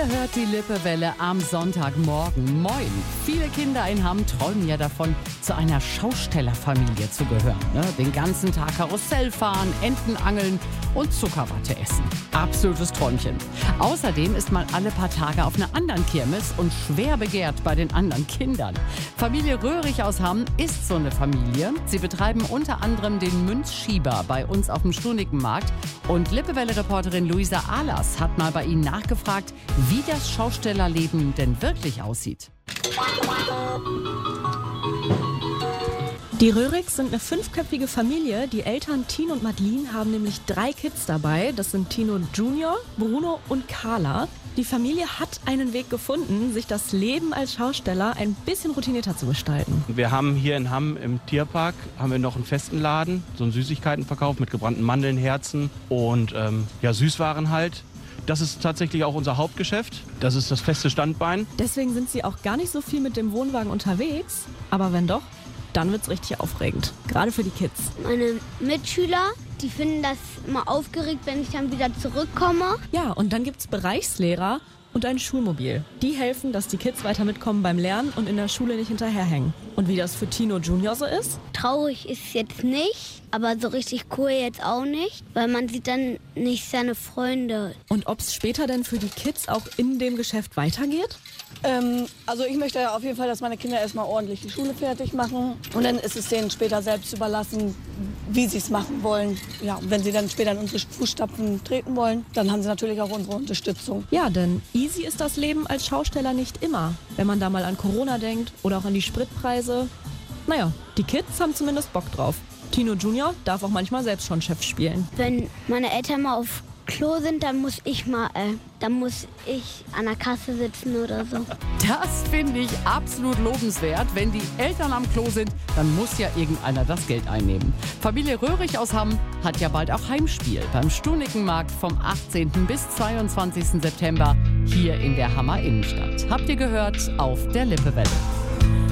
Ihr hört die Lippewelle am Sonntagmorgen. Moin! Viele Kinder in Hamm träumen ja davon, zu einer Schaustellerfamilie zu gehören. Den ganzen Tag Karussell fahren, Enten angeln und Zuckerwatte essen. Absolutes Träumchen. Außerdem ist man alle paar Tage auf einer anderen Kirmes und schwer begehrt bei den anderen Kindern. Familie Röhrig aus Hamm ist so eine Familie. Sie betreiben unter anderem den Münzschieber bei uns auf dem Stunikenmarkt. Und Lippewelle-Reporterin Luisa Ahlers hat mal bei ihnen nachgefragt, wie das Schaustellerleben denn wirklich aussieht. Die Röhrigs sind eine 5-köpfige Familie. Die Eltern Tino und Madeline haben nämlich 3 Kids dabei. Das sind Tino Junior, Bruno und Carla. Die Familie hat einen Weg gefunden, sich das Leben als Schausteller ein bisschen routinierter zu gestalten. Wir haben hier in Hamm im Tierpark haben wir noch einen festen Laden, so einen Süßigkeitenverkauf mit gebrannten Mandeln, Herzen und Süßwaren halt. Das ist tatsächlich auch unser Hauptgeschäft. Das ist das feste Standbein. Deswegen sind sie auch gar nicht so viel mit dem Wohnwagen unterwegs. Aber wenn doch, dann wird's richtig aufregend. Gerade für die Kids. Meine Mitschüler, die finden das immer aufgeregt, wenn ich dann wieder zurückkomme. Ja, und dann gibt's Bereichslehrer und ein Schulmobil. Die helfen, dass die Kids weiter mitkommen beim Lernen und in der Schule nicht hinterherhängen. Und wie das für Tino Junior so ist? Traurig ist es jetzt nicht, aber so richtig cool jetzt auch nicht, weil man sieht dann nicht seine Freunde. Und ob's später denn für die Kids auch in dem Geschäft weitergeht? Also ich möchte auf jeden Fall, dass meine Kinder erstmal ordentlich die Schule fertig machen. Und dann ist es denen später selbst überlassen, wie sie es machen wollen. Ja, und wenn sie dann später in unsere Fußstapfen treten wollen, dann haben sie natürlich auch unsere Unterstützung. Ja, denn easy ist das Leben als Schausteller nicht immer. Wenn man da mal an Corona denkt oder auch an die Spritpreise. Naja, die Kids haben zumindest Bock drauf. Tino Junior darf auch manchmal selbst schon Chef spielen. Wenn meine Eltern mal auf Klo sind, dann muss ich an der Kasse sitzen oder so. Das finde ich absolut lobenswert. Wenn die Eltern am Klo sind, dann muss ja irgendeiner das Geld einnehmen. Familie Röhrig aus Hamm hat ja bald auch Heimspiel beim Stunikenmarkt vom 18. bis 22. September hier in der Hammer Innenstadt. Habt ihr gehört auf der Lippewelle.